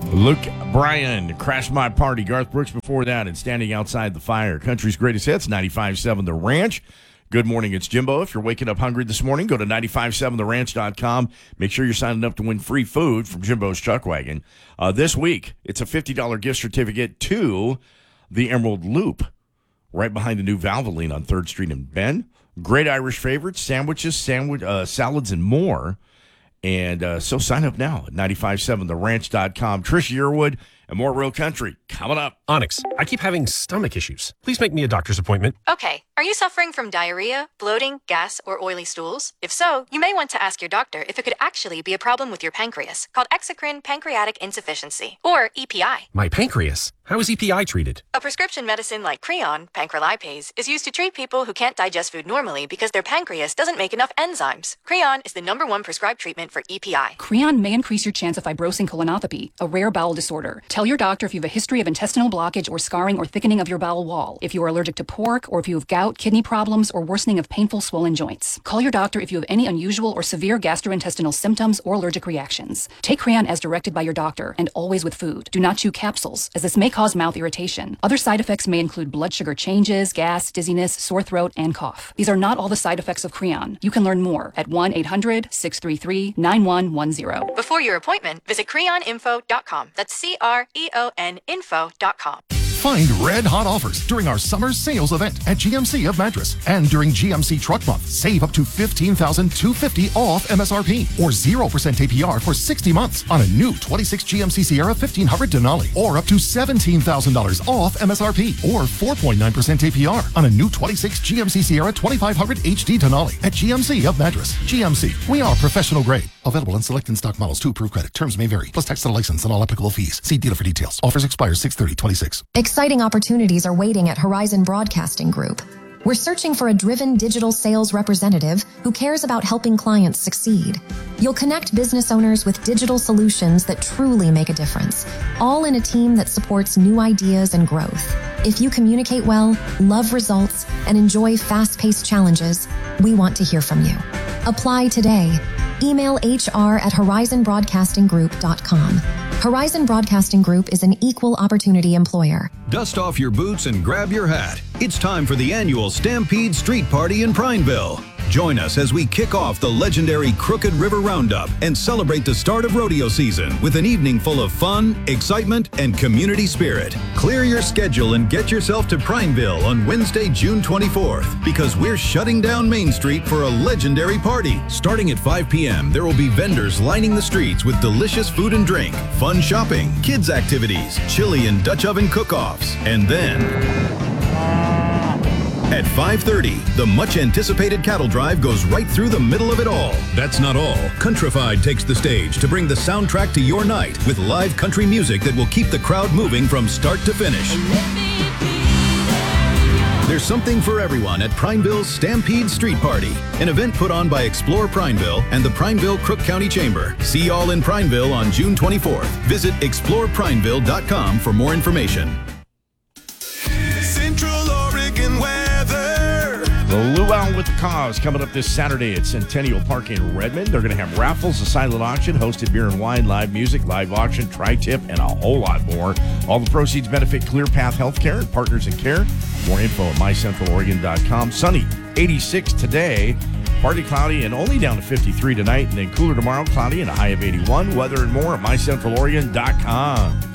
Luke Bryan, Crash My Party. Garth Brooks before that, and Standing Outside the Fire. Country's Greatest Hits, 95.7 The Ranch. Good morning, it's Jimbo. If you're waking up hungry this morning, go to 957theranch.com. Make sure you're signing up to win free food from Jimbo's Chuck Wagon. This week, it's a $50 gift certificate to the Emerald Loop, right behind the new Valvoline on 3rd Street in Bend. Great Irish favorites, sandwiches, salads, and more. And so sign up now at 957theranch.com. Trish Yearwood and more Real Country coming up. Onyx, I keep having stomach issues. Please make me a doctor's appointment. Okay. Are you suffering from diarrhea, bloating, gas, or oily stools? If so, you may want to ask your doctor if it could actually be a problem with your pancreas, called exocrine pancreatic insufficiency, or EPI. My pancreas? How is EPI treated? A prescription medicine like Creon, pancrelipase, is used to treat people who can't digest food normally because their pancreas doesn't make enough enzymes. Creon is the #1 prescribed treatment for EPI. Creon may increase your chance of fibrosing colonopathy, a rare bowel disorder. Tell your doctor if you have a history of intestinal blockage or scarring or thickening of your bowel wall, if you are allergic to pork, or if you have gout, kidney problems, or worsening of painful swollen joints. Call your doctor if you have any unusual or severe gastrointestinal symptoms or allergic reactions. Take Creon as directed by your doctor, and always with food. Do not chew capsules, as this may cause mouth irritation. Other side effects may include blood sugar changes, gas, dizziness, sore throat, and cough. These are not all the side effects of Creon. You can learn more at 1-800-633-9110. Before your appointment, visit creoninfo.com. That's CREON info.com. Find red-hot offers during our summer sales event at GMC of Madras. And during GMC Truck Month, save up to $15,250 off MSRP or 0% APR for 60 months on a new 26 GMC Sierra 1500 Denali, or up to $17,000 off MSRP or 4.9% APR on a new 26 GMC Sierra 2500 HD Denali at GMC of Madras. GMC, we are professional grade. Available on select in-stock models to approve credit. Terms may vary. Plus tax and license and all applicable fees. See dealer for details. Offers expire 6/30/26. Exciting opportunities are waiting at Horizon Broadcasting Group. We're searching for a driven digital sales representative who cares about helping clients succeed. You'll connect business owners with digital solutions that truly make a difference, all in a team that supports new ideas and growth. If you communicate well, love results, and enjoy fast-paced challenges, we want to hear from you. Apply today. Email hr@horizonbroadcastinggroup.com. Horizon Broadcasting Group is an equal opportunity employer. Dust off your boots and grab your hat. It's time for the annual Stampede Street Party in Prineville. Join us as we kick off the legendary Crooked River Roundup and celebrate the start of rodeo season with an evening full of fun, excitement, and community spirit. Clear your schedule and get yourself to Prineville on Wednesday, June 24th, because we're shutting down Main Street for a legendary party. Starting at 5 p.m., there will be vendors lining the streets with delicious food and drink, fun shopping, kids activities, chili and Dutch oven cook-offs, and then at 5:30, the much-anticipated cattle drive goes right through the middle of it all. That's not all. Countrified takes the stage to bring the soundtrack to your night with live country music that will keep the crowd moving from start to finish. There's something for everyone at Prineville's Stampede Street Party, an event put on by Explore Prineville and the Prineville-Crook County Chamber. See y'all in Prineville on June 24th. Visit exploreprineville.com for more information. Central Oregon weather. The Luau with the Cause coming up this Saturday at Centennial Park in Redmond. They're going to have raffles, a silent auction, hosted beer and wine, live music, live auction, tri-tip, and a whole lot more. All the proceeds benefit ClearPath Healthcare and Partners in Care. More info at mycentraloregon.com. Sunny, 86 today. Partly cloudy and only down to 53 tonight, and then cooler tomorrow, cloudy and a high of 81. Weather and more at mycentraloregon.com.